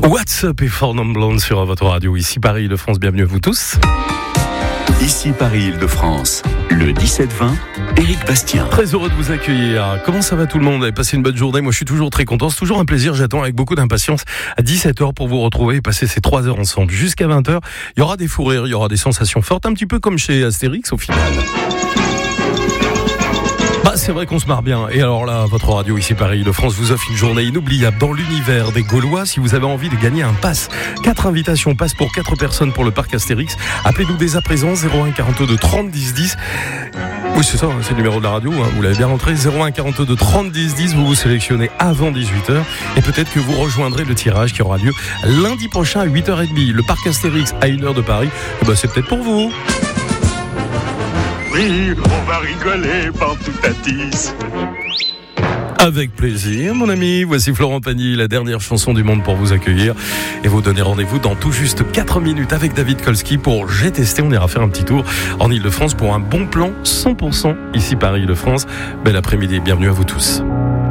What's Up et Four Non Blonde sur votre radio. Ici Paris, Île-de-France, bienvenue à vous tous. Ici Paris, Île-de-France, le 17-20, Éric Bastien. Très heureux de vous accueillir. Comment ça va tout le monde? Vous avez passé une bonne journée? Moi je suis toujours très content, c'est toujours un plaisir. J'attends avec beaucoup d'impatience à 17h pour vous retrouver et passer ces 3 heures ensemble. Jusqu'à 20h, il y aura des fous rires, il y aura des sensations fortes, un petit peu comme chez Astérix au final. C'est vrai qu'on se marre bien. Et alors là, votre radio ici Paris Île-de-France vous offre une journée inoubliable dans l'univers des Gaulois. Si vous avez envie de gagner un pass, 4 invitations, pass pour 4 personnes pour le parc Astérix. Appelez-nous dès à présent 01 42 30 10 10. Oui, c'est ça, c'est le numéro de la radio, vous l'avez bien rentré, 01 42 30 10 10, vous vous sélectionnez avant 18h et peut-être que vous rejoindrez le tirage qui aura lieu lundi prochain à 8h30. Le parc Astérix à 1h de Paris, c'est peut-être pour vous. Oui, on va rigoler Pantouttatis. Avec plaisir, mon ami. Voici Florent Pagny, la dernière chanson du monde pour vous accueillir et vous donner rendez-vous dans tout juste 4 minutes avec David Kolski pour J'ai testé. On ira faire un petit tour en Île-de-France pour un bon plan 100% ici Paris Île-de-France. Bel après-midi, bienvenue à vous tous.